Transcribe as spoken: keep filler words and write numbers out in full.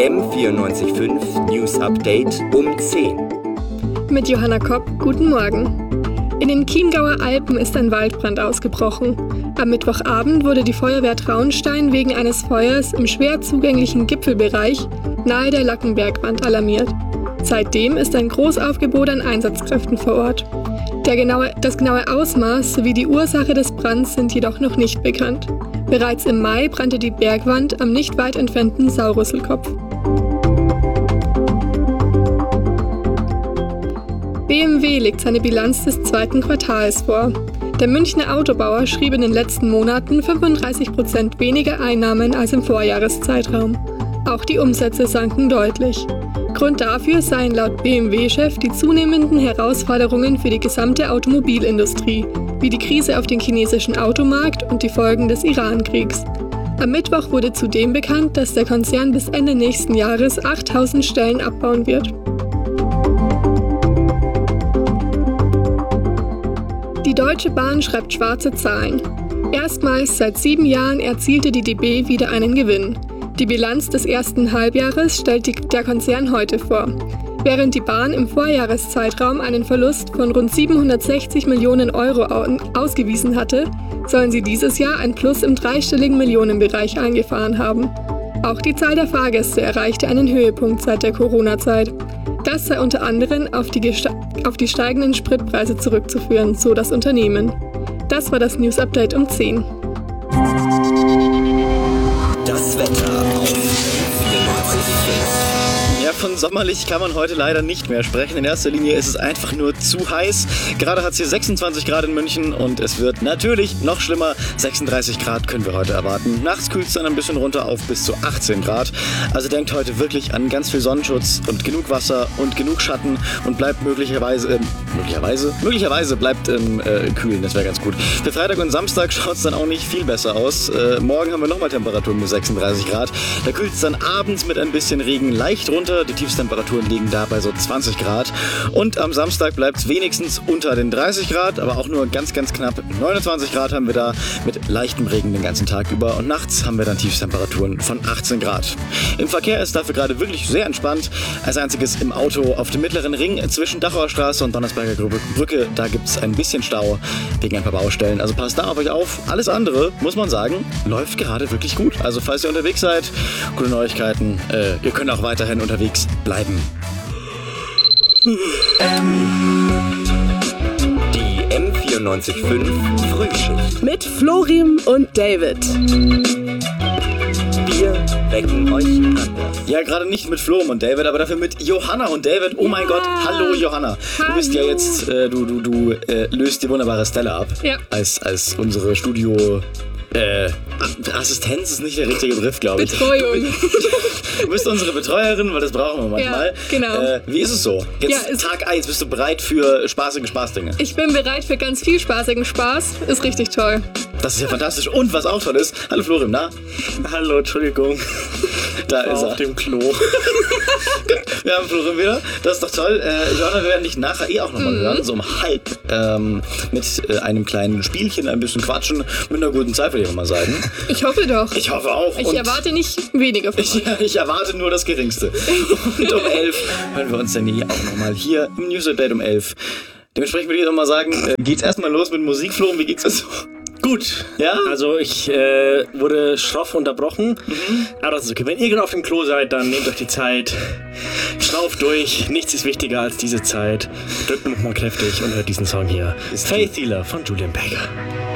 M vierundneunzig Komma fünf News Update um zehn. Mit Johanna Kopp, guten Morgen. In den Chiemgauer Alpen ist ein Waldbrand ausgebrochen. Am Mittwochabend wurde die Feuerwehr Traunstein wegen eines Feuers im schwer zugänglichen Gipfelbereich nahe der Lackenbergwand alarmiert. Seitdem ist ein Großaufgebot an Einsatzkräften vor Ort. Der genaue, das genaue Ausmaß sowie die Ursache des Brands sind jedoch noch nicht bekannt. Bereits im Mai brannte die Bergwand am nicht weit entfernten Saurüsselkopf. B M W legt seine Bilanz des zweiten Quartals vor. Der Münchner Autobauer schrieb in den letzten Monaten fünfunddreißig Prozent weniger Einnahmen als im Vorjahreszeitraum. Auch die Umsätze sanken deutlich. Grund dafür seien laut B M W-Chef die zunehmenden Herausforderungen für die gesamte Automobilindustrie, wie die Krise auf dem chinesischen Automarkt und die Folgen des Iran-Kriegs. Am Mittwoch wurde zudem bekannt, dass der Konzern bis Ende nächsten Jahres achttausend Stellen abbauen wird. Die Deutsche Bahn schreibt schwarze Zahlen. Erstmals seit sieben Jahren erzielte die D B wieder einen Gewinn. Die Bilanz des ersten Halbjahres stellt die, der Konzern heute vor. Während die Bahn im Vorjahreszeitraum einen Verlust von rund siebenhundertsechzig Millionen Euro ausgewiesen hatte, sollen sie dieses Jahr ein Plus im dreistelligen Millionenbereich eingefahren haben. Auch die Zahl der Fahrgäste erreichte einen Höhepunkt seit der Corona-Zeit. Das sei unter anderem auf die, geste- auf die steigenden Spritpreise zurückzuführen, so das Unternehmen. Das war das News Update um zehn. Das Wetter auf vierundneunzig Komma fünf. Ja, von sommerlich kann man heute leider nicht mehr sprechen. In erster Linie ist es einfach nur zu heiß. Gerade hat es hier sechsundzwanzig Grad in München und es wird natürlich noch schlimmer. sechsunddreißig Grad können wir heute erwarten. Nachts kühlt es dann ein bisschen runter auf bis zu achtzehn Grad. Also denkt heute wirklich an ganz viel Sonnenschutz und genug Wasser und genug Schatten und bleibt möglicherweise, äh, möglicherweise, möglicherweise bleibt ähm, äh, kühlen. Das wäre ganz gut. Für Freitag und Samstag schaut es dann auch nicht viel besser aus. Äh, morgen haben wir nochmal Temperaturen mit sechsunddreißig Grad. Da kühlt es dann abends mit ein bisschen Regen leicht runter. Die Tiefstemperaturen liegen da bei so zwanzig Grad. Und am Samstag bleibt es wenigstens unter den dreißig Grad, aber auch nur ganz, ganz knapp neunundzwanzig Grad haben wir da mit leichtem Regen den ganzen Tag über. Und nachts haben wir dann Tiefstemperaturen von achtzehn Grad. Im Verkehr ist dafür gerade wirklich sehr entspannt. Als einziges im Auto auf dem mittleren Ring zwischen Dachauer Straße und Donnersberger Brücke, da gibt es ein bisschen Stau wegen ein paar Baustellen. Also passt da auf euch auf. Alles andere, muss man sagen, läuft gerade wirklich gut. Also falls ihr unterwegs seid, gute Neuigkeiten. Äh, ihr könnt auch weiterhin unterwegs bleiben. Die M vierundneunzig Komma fünf Frühschicht. Mit Florim und David. Wir wecken euch anders. Ja, gerade nicht mit Florim und David, aber dafür mit Johanna und David. Oh mein Ja. Gott, hallo Johanna. Hallo. Du bist ja jetzt, äh, du, du, du äh, löst die wunderbare Stella ab. Ja. Als, als unsere Studio... Äh, Assistenz ist nicht der richtige Begriff, glaube ich. Betreuung. Du bist unsere Betreuerin, weil das brauchen wir manchmal. Ja, genau. Äh, wie ist es so? Jetzt Ja, es- Tag eins, bist du bereit für spaßige Spaßdinge? Ich bin bereit für ganz viel spaßigen Spaß. Ist richtig toll. Das ist ja fantastisch. Und was auch toll ist, hallo Florim, na? Hallo, Entschuldigung. Da ist War er. auf dem Klo. Wir haben Florim wieder. Das ist doch toll. Äh, Johanna, wir werden dich nachher eh auch nochmal Mhm. hören, so um halb. Ähm, mit äh, einem kleinen Spielchen, ein bisschen quatschen, mit einer guten Zeit, würde ich mal sagen. Ich hoffe doch. Ich hoffe auch. Ich Und erwarte nicht weniger von Ich, euch. ich erwarte nur das Geringste. Und um elf hören wir uns dann hier auch nochmal hier im News Update um elf. Dementsprechend würde ich nochmal sagen, äh, geht's erstmal los mit Musik, Flo, wie geht's das so? Gut. Ja? Also ich äh, wurde schroff unterbrochen. Aber das ist okay. Wenn ihr gerade auf dem Klo seid, dann nehmt euch die Zeit. Schnauft durch. Nichts ist wichtiger als diese Zeit. Drückt nochmal kräftig und hört diesen Song hier. Faith Healer von Julian Baker.